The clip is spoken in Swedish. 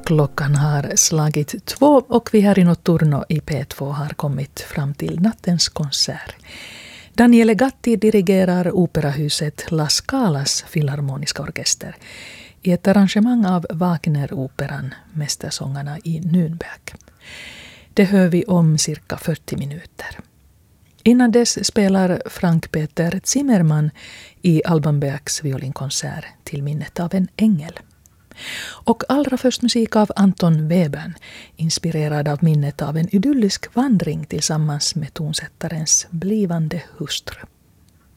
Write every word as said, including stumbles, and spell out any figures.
Klockan har slagit två och vi här i Notturno i P två har kommit fram till nattens konsert. Daniele Gatti dirigerar operahuset La Scalas filharmoniska orkester i ett arrangemang av Wagner-operan Mästersångarna i Nürnberg. Det hör vi om cirka fyrtio minuter. Innan dess spelar Frank-Peter Zimmermann i Alban Bergs violinkonsert till minnet av en ängel. Och allra först musik av Anton Webern, inspirerad av minnet av en idyllisk vandring tillsammans med tonsättarens blivande hustru.